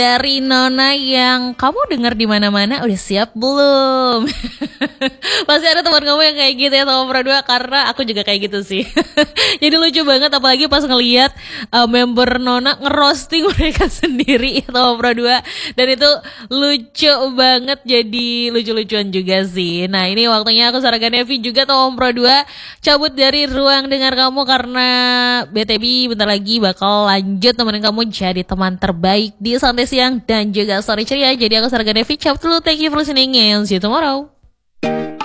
Dari Nona yang kamu dengar di mana-mana, udah siap belum? Pasti ada teman kamu yang kayak gitu ya, teman berdua, karena aku juga kayak gitu sih. Jadi lucu banget apalagi pas ngelihat member Nona ngerosting mereka sendiri ya, teman berdua. Dan itu lucu banget, jadi lucu-lucuan juga sih. Nah, ini waktunya aku Sarah Ganevi juga teman berdua cabut dari ruang dengar kamu karena BTB bentar lagi bakal lanjut temenin kamu jadi teman terbaik di Santai Siang dan juga Story Ceria. Jadi aku Sarga Devi, cabut dulu, thank you for listening and see you tomorrow.